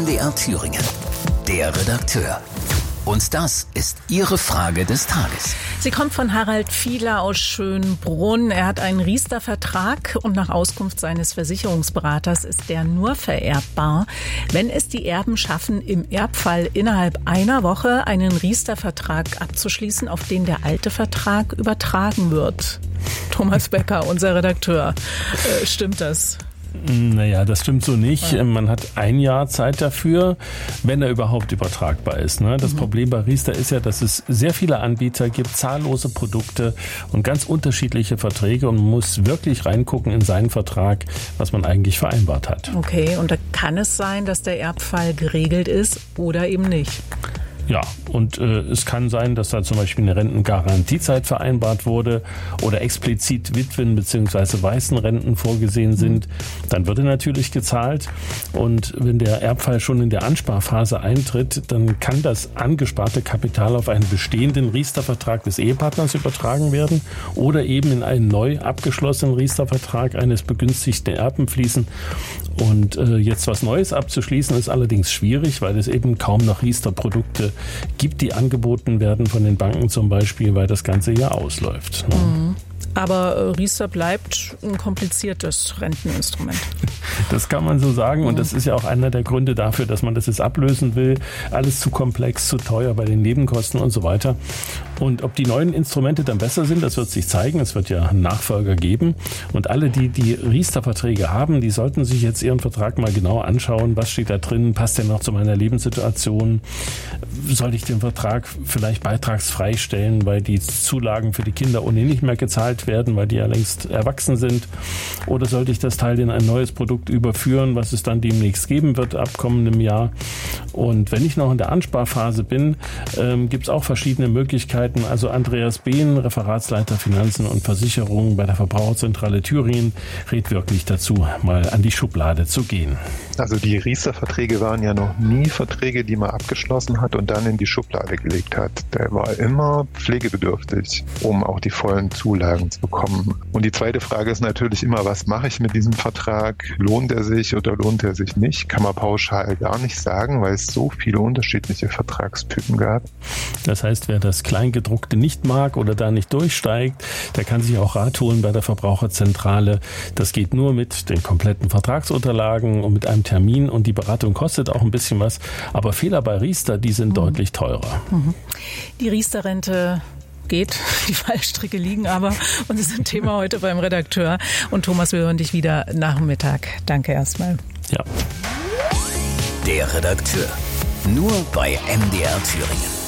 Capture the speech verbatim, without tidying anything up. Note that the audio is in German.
M D R Thüringen. Der Redakteur. Und das ist Ihre Frage des Tages. Sie kommt von Harald Fiedler aus Schönbrunn. Er hat einen Riester-Vertrag und nach Auskunft seines Versicherungsberaters ist der nur vererbbar, wenn es die Erben schaffen, im Erbfall innerhalb einer Woche einen Riester-Vertrag abzuschließen, auf den der alte Vertrag übertragen wird. Thomas Becker, unser Redakteur. Äh, stimmt das? Naja, das stimmt so nicht. Man hat ein Jahr Zeit dafür, wenn er überhaupt übertragbar ist. Das mhm. Problem bei Riester ist ja, dass es sehr viele Anbieter gibt, zahllose Produkte und ganz unterschiedliche Verträge und man muss wirklich reingucken in seinen Vertrag, was man eigentlich vereinbart hat. Okay, und da kann es sein, dass der Erbfall geregelt ist oder eben nicht? Ja, und äh, es kann sein, dass da zum Beispiel eine Rentengarantiezeit vereinbart wurde oder explizit Witwen- bzw. Waisenrenten vorgesehen sind. Dann wird er natürlich gezahlt. Und wenn der Erbfall schon in der Ansparphase eintritt, dann kann das angesparte Kapital auf einen bestehenden Riester-Vertrag des Ehepartners übertragen werden oder eben in einen neu abgeschlossenen Riester-Vertrag eines begünstigten Erben fließen. Und äh, jetzt was Neues abzuschließen ist allerdings schwierig, weil es eben kaum noch Riester-Produkte gibt, die angeboten werden von den Banken zum Beispiel, weil das ganze Jahr ausläuft. Ne? Mhm. Aber Riester bleibt ein kompliziertes Renteninstrument. Das kann man so sagen und das ist ja auch einer der Gründe dafür, dass man das jetzt ablösen will. Alles zu komplex, zu teuer bei den Nebenkosten und so weiter. Und ob die neuen Instrumente dann besser sind, das wird sich zeigen. Es wird ja einen Nachfolger geben. Und alle, die die Riester-Verträge haben, die sollten sich jetzt ihren Vertrag mal genau anschauen. Was steht da drin? Passt der noch zu meiner Lebenssituation? Soll ich den Vertrag vielleicht beitragsfrei stellen, weil die Zulagen für die Kinder ohnehin nicht mehr gezahlt werden, weil die ja längst erwachsen sind? Oder sollte ich das Teil in ein neues Produkt überführen, was es dann demnächst geben wird ab kommendem Jahr? Und wenn ich noch in der Ansparphase bin, ähm, gibt es auch verschiedene Möglichkeiten. Also Andreas Behn, Referatsleiter Finanzen und Versicherungen bei der Verbraucherzentrale Thüringen, rät wirklich dazu, mal an die Schublade zu gehen. Also die Riester-Verträge waren ja noch nie Verträge, die man abgeschlossen hat und dann in die Schublade gelegt hat. Der war immer pflegebedürftig, um auch die vollen Zulagen zu bekommen. Und die zweite Frage ist natürlich immer, was mache ich mit diesem Vertrag? Lohnt er sich oder lohnt er sich nicht? Kann man pauschal gar nicht sagen, weil es so viele unterschiedliche Vertragstypen gab. Das heißt, wer das Kleingedruckte nicht mag oder da nicht durchsteigt, der kann sich auch Rat holen bei der Verbraucherzentrale. Das geht nur mit den kompletten Vertragsunterlagen und mit einem Termin und die Beratung kostet auch ein bisschen was. Aber Fehler bei Riester, die sind mhm. deutlich teurer. Mhm. Die Riester-Rente geht, die Fallstricke liegen aber und das ist ein Thema heute beim Redakteur. Und Thomas, wir hören dich wieder nach dem Mittag. Danke erstmal. Ja. Der Redakteur. Nur bei M D R Thüringen.